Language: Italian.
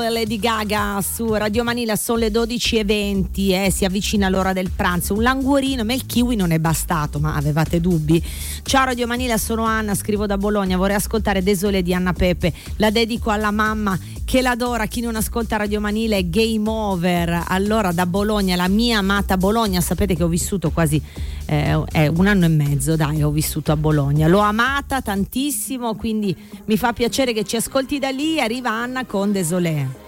Lady Gaga su Radio Manila, sono le 12:20 si avvicina l'ora del pranzo. Un languorino, ma il kiwi non è bastato, ma avevate dubbi? Ciao Radio Manila, sono Anna, scrivo da Bologna, vorrei ascoltare Désolé di Anna Pepe, la dedico alla mamma che l'adora. Chi non ascolta Radio Manila è game over. Allora, da Bologna, la mia amata Bologna, sapete che ho vissuto quasi un anno e mezzo, dai, ho vissuto a Bologna, l'ho amata tantissimo, quindi mi fa piacere che ci ascolti da lì. Arriva Anna con Désolé.